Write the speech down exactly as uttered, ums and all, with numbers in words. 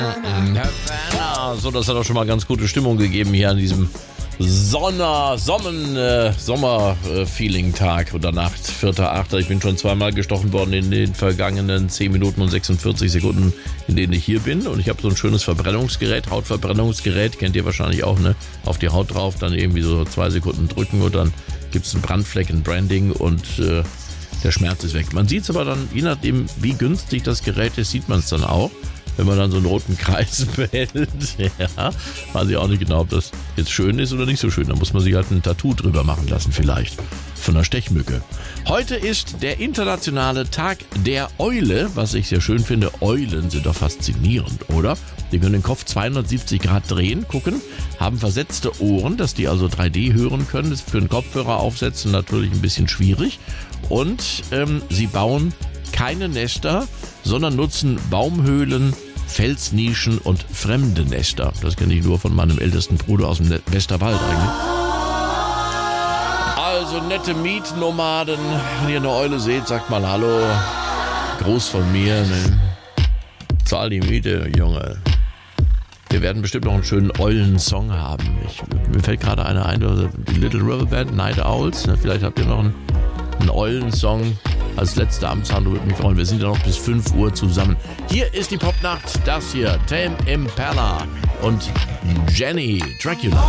Herr Werner. So, das hat auch schon mal ganz gute Stimmung gegeben hier an diesem Sonner, Sommen, äh, Sommer-Feeling-Tag oder Nacht, vierter achter Ich bin schon zweimal gestochen worden in den vergangenen zehn Minuten und sechsundvierzig Sekunden, in denen ich hier bin. Und ich habe so ein schönes Verbrennungsgerät, Hautverbrennungsgerät, kennt ihr wahrscheinlich auch, ne? Auf die Haut drauf, dann irgendwie so zwei Sekunden drücken und dann gibt es einen Brandfleck, ein Branding und äh, der Schmerz ist weg. Man sieht es aber dann, je nachdem, wie günstig das Gerät ist, sieht man es dann auch. Wenn man dann so einen roten Kreis behält, ja, weiß ich auch nicht genau, ob das jetzt schön ist oder nicht so schön. Da muss man sich halt ein Tattoo drüber machen lassen vielleicht, von einer Stechmücke. Heute ist der internationale Tag der Eule, was ich sehr schön finde. Eulen sind doch faszinierend, oder? Die können den Kopf zweihundertsiebzig Grad drehen, gucken, haben versetzte Ohren, dass die also drei D hören können. Das ist für einen Kopfhörer aufsetzen natürlich ein bisschen schwierig. Und ähm, sie bauen keine Nester, sondern nutzen Baumhöhlen, Felsnischen und fremde Nester. Das kenne ich nur von meinem ältesten Bruder aus dem Westerwald eigentlich. Also nette Mietnomaden, wenn ihr eine Eule seht, sagt mal Hallo. Gruß von mir. Ne? Zahl die Miete, Junge. Wir werden bestimmt noch einen schönen Eulen-Song haben. Ich, mir fällt gerade einer ein, die Little River Band, Night Owls. Vielleicht habt ihr noch einen, einen Eulen-Song als letzte Amtshandlung, würde mich freuen. Wir sind ja noch bis fünf Uhr zusammen. Hier ist die Popnacht, das hier, Tame Impala und Jenny Dracula.